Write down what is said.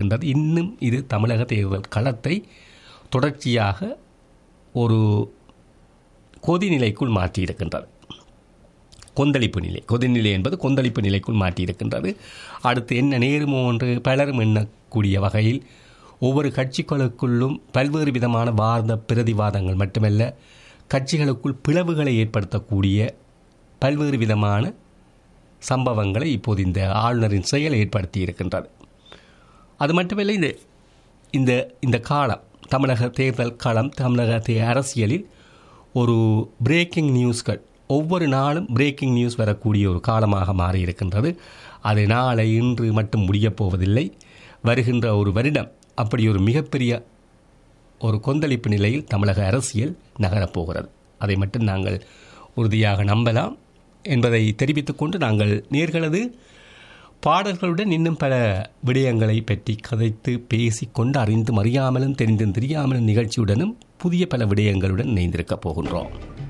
இருக்கின்றது. இன்னும் இது தமிழக தேர்தல் களத்தை தொடர்ச்சியாக ஒரு கொதிநிலைக்குள் மாற்றியிருக்கின்றது. கொந்தளிப்பு நிலை, கொதிநிலை என்பது கொந்தளிப்பு நிலைக்குள் மாற்றியிருக்கின்றது. அடுத்து என்ன நேருமோ என்று பலரும் எண்ணக்கூடிய வகையில் ஒவ்வொரு கட்சிகளுக்குள்ளும் பல்வேறு விதமான வாத பிரதிவாதங்கள் மட்டுமல்ல, கட்சிகளுக்குள் பிளவுகளை ஏற்படுத்தக்கூடிய பல்வேறு விதமான சம்பவங்களை இப்போது இந்த ஆளுநரின் செயல் ஏற்படுத்தி இருக்கின்றது. அது மட்டுமல்ல, இந்த இந்த காலம் தமிழக தேர்தல் காலம், தமிழக அரசியலில் ஒரு பிரேக்கிங் நியூஸ்கள் ஒவ்வொரு நாளும் பிரேக்கிங் நியூஸ் வரக்கூடிய ஒரு காலமாக மாறியிருக்கின்றது. அது நாளை இன்று மட்டும் முடியப் போவதில்லை. வருகின்ற ஒரு வருடம் அப்படி ஒரு மிகப்பெரிய ஒரு கொந்தளிப்பு நிலையில் தமிழக அரசியல் நகரப்போகிறது. அதை மட்டும் நாங்கள் உறுதியாக நம்பலாம் என்பதை தெரிவித்துக் கொண்டு நாங்கள் நேர்களது பாடல்களுடன் இன்னும் பல விடயங்களை பற்றி கதைத்து பேசிக்கொண்டு அறிந்தும் அறியாமலும் தெரிந்தும் தெரியாமலும் நிகழ்ச்சியுடனும் புதிய பல விடயங்களுடன் இணைந்திருக்கப் போகின்றோம்.